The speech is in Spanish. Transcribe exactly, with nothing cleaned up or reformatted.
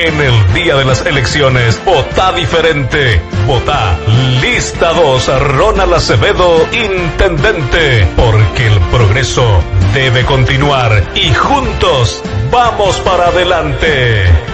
En el día de las elecciones, vota diferente. Vota Lista dos, Ronald Acevedo, intendente. Porque el progreso debe continuar y juntos vamos para adelante.